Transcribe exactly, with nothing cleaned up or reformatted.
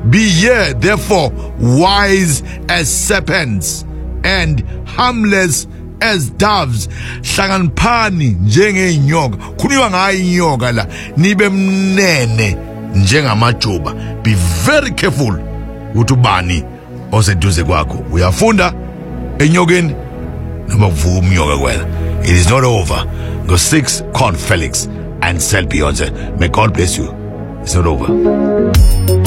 Be ye therefore wise as serpents and harmless as doves. Hlakaniphani njengeinyoka. Khulunywa ngayo inyoka la. Nibe mnene njengamajuba. Be very careful ukuthi ubani oseduze kwakho. Uyafunda enyokeni noma kuvuka umnyoka kwena. It is not over. Go six, call Felix and sell Beyonce. May God bless you. It's not over.